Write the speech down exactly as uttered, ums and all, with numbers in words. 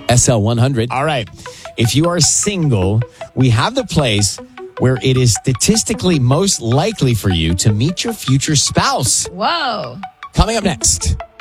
S L one hundred. All right. If you are single, we have the place where it is statistically most likely for you to meet your future spouse. Whoa. Coming up next.